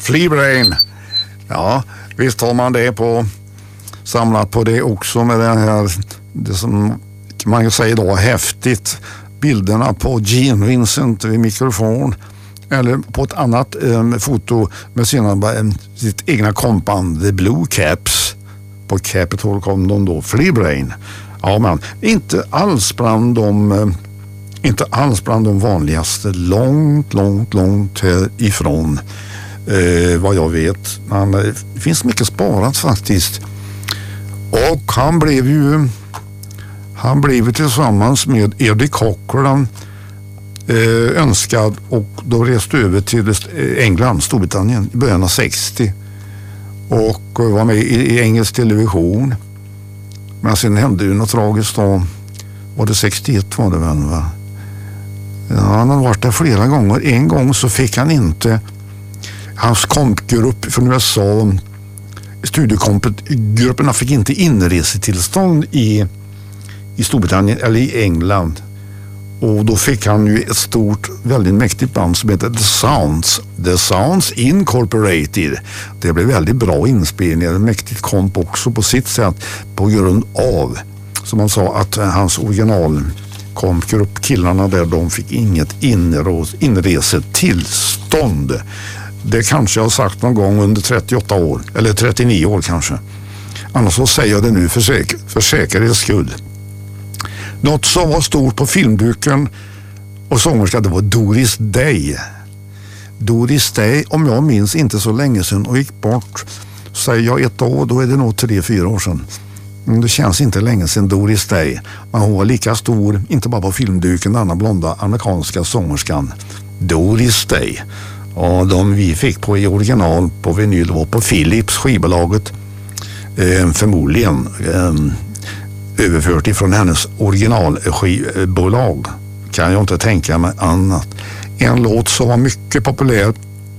Flea Brain. Ja, visst har man det på samlat på det också med det här, det som man kan säga idag häftigt, bilderna på Gene Vincent vid mikrofon eller på ett annat foto med sitt egna kompband The Blue Caps. På Capitol kom de då Flea Brain. Ja, men inte alls bland de vanligaste, långt ifrån vad jag vet. Men det finns mycket sparat faktiskt. Och han blev tillsammans med Eddie Cochran önskad och då reste över till England, Storbritannien i början av 60 och var med i engelsk television. Men sen hände ju något tragiskt då. Var det 61 var det väl, va? Ja, han har varit där flera gånger. En gång så fick han inte hans kompgrupp från USA, studiekompgrupperna fick inte inresetillstånd i Storbritannien eller i England. Och då fick han ju ett stort, väldigt mäktigt band som heter The Sounds Incorporated. Det blev väldigt bra inspelningar, ett mäktigt komp också på sitt sätt på grund av, som man sa, att hans originalkompgrupp, killarna där, de fick inget inresetillstånd. Det kanske jag har sagt någon gång under 38 år, eller 39 år kanske. Annars så säger jag det nu för säkerhets skull. Något som var stort på filmduken och sångerska, det var Doris Day. Doris Day, om jag minns inte så länge sedan och gick bort, säger jag ett år, då är det nog 3-4 år sedan. Det känns inte länge sedan Doris Day. Men hon var lika stor, inte bara på filmduken, den andra blonda amerikanska sångerskan Doris Day. Och de vi fick på i original på vinyl var på Philips skivbolaget, förmodligen överfört ifrån hennes originalskivbolag, kan jag inte tänka mig annat. En låt som var mycket populär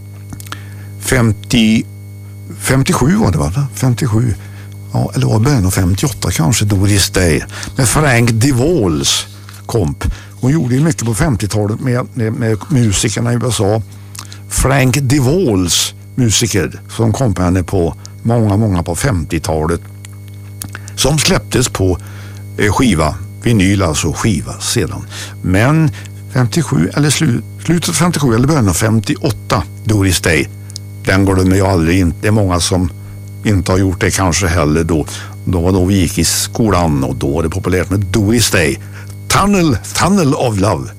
57 var det, va? 57, ja, eller var början av 58 kanske, Doris Day med Frank DeVols komp. Hon gjorde ju mycket på 50-talet med musikerna i USA. Frank DeVols musiker som kom på henne på många på 50-talet, som släpptes på skiva, vinyl, alltså skiva sedan. Men 57 eller slutet 57 eller början av 58, Doris Day, den går det ju aldrig in. Det är många som inte har gjort det kanske heller då. Då vi gick i skolan och då var det populärt med Doris Day. Tunnel of Love.